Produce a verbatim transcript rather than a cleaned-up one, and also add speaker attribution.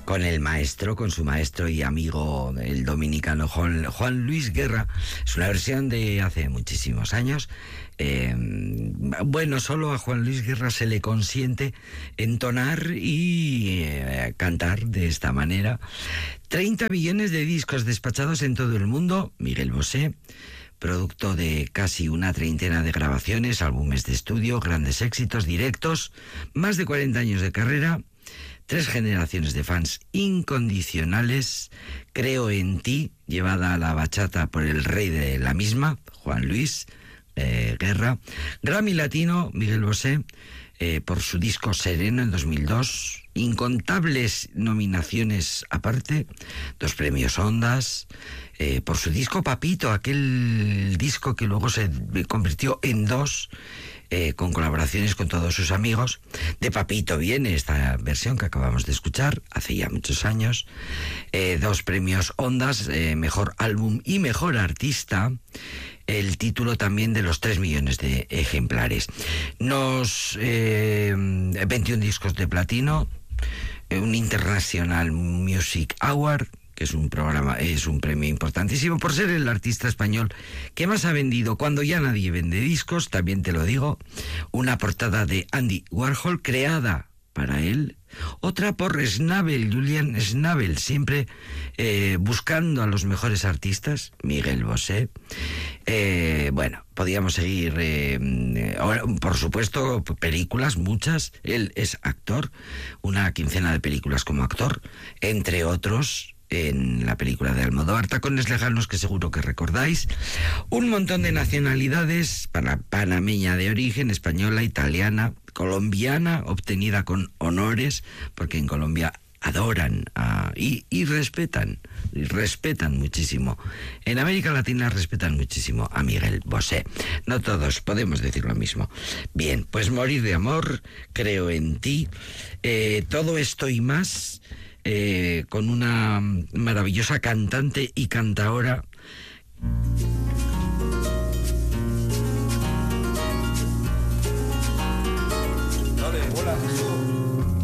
Speaker 1: con el maestro, con su maestro y amigo, el dominicano Juan, Juan Luis Guerra. Es una versión de hace muchísimos años. Eh, bueno, solo a Juan Luis Guerra se le consiente entonar y eh, cantar de esta manera. treinta millones de discos despachados en todo el mundo. Miguel Bosé, producto de casi una treintena de grabaciones, álbumes de estudio, grandes éxitos, directos, más de cuarenta años de carrera, tres generaciones de fans incondicionales. Creo en ti, llevada a la bachata por el rey de la misma, Juan Luis eh, Guerra. Grammy Latino, Miguel Bosé, eh, por su disco Sereno en dos mil dos. Incontables nominaciones aparte, dos premios Ondas, eh, por su disco Papito, aquel disco que luego se convirtió en dos, eh, con colaboraciones con todos sus amigos. De Papito viene esta versión que acabamos de escuchar hace ya muchos años. Eh, dos premios Ondas, eh, mejor álbum y mejor artista. El título también de los tres millones de ejemplares. Nos eh, veintiún discos de platino, un International Music Award, que es un programa, es un premio importantísimo por ser el artista español que más ha vendido cuando ya nadie vende discos, también te lo digo. Una portada de Andy Warhol creada para él, otra por Schnabel, Julian Schnabel, siempre eh, buscando a los mejores artistas, Miguel Bosé. Eh, bueno, podíamos seguir, eh, ahora, por supuesto, películas, muchas. Él es actor, una quincena de películas como actor, entre otros en la película de Almodóvar, Tacones Lejanos, que seguro que recordáis. Un montón de nacionalidades, para panameña de origen, española, italiana, colombiana, obtenida con honores, porque en Colombia adoran a, y, y respetan, y respetan muchísimo. En América Latina respetan muchísimo a Miguel Bosé. No todos podemos decir lo mismo. Bien, pues Morir de amor, Creo en ti, eh, todo esto y más, eh, con una maravillosa cantante y cantaora